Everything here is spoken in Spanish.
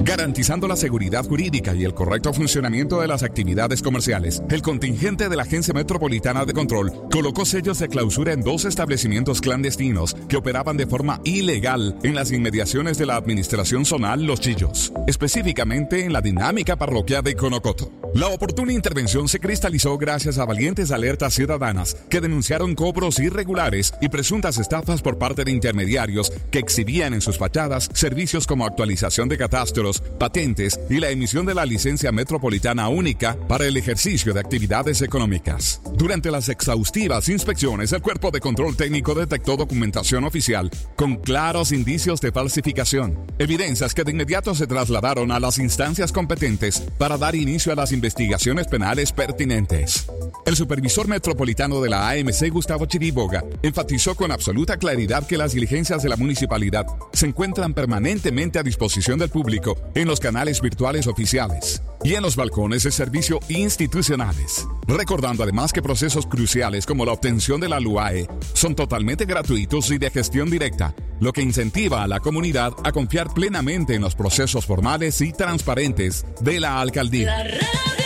Garantizando la seguridad jurídica y el correcto funcionamiento de las actividades comerciales, el contingente de la Agencia Metropolitana de Control colocó sellos de clausura en 2 establecimientos clandestinos que operaban de forma ilegal en las inmediaciones de la Administración Zonal Los Chillos, específicamente en la dinámica parroquia de Conocoto. La oportuna intervención se cristalizó gracias a valientes alertas ciudadanas que denunciaron cobros irregulares y presuntas estafas por parte de intermediarios que exhibían en sus fachadas servicios como actualización de catastros, patentes y la emisión de la licencia metropolitana única para el ejercicio de actividades económicas. Durante las exhaustivas inspecciones, el Cuerpo de Control Técnico detectó documentación oficial con claros indicios de falsificación, evidencias que de inmediato se trasladaron a las instancias competentes para dar inicio a las investigaciones penales pertinentes. El supervisor metropolitano de la AMC, Gustavo Chiriboga, enfatizó con absoluta claridad que las diligencias de la municipalidad se encuentran permanentemente a disposición del público en los canales virtuales oficiales y en los balcones de servicio institucionales, recordando además que procesos cruciales como la obtención de la LUAE son totalmente gratuitos y de gestión directa, lo que incentiva a la comunidad a confiar plenamente en los procesos formales y transparentes de la alcaldía.